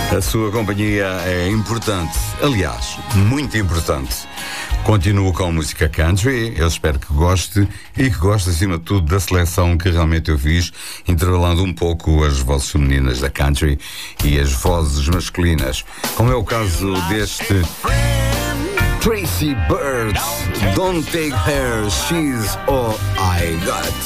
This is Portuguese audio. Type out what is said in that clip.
A sua companhia é importante, aliás, muito importante. Continuo com música country, eu espero que goste e que goste acima de tudo da seleção que realmente eu fiz, intervalando um pouco as vozes femininas da country e as vozes masculinas, como é o caso deste Tracy Bird, Don't Take Her, She's All I Got.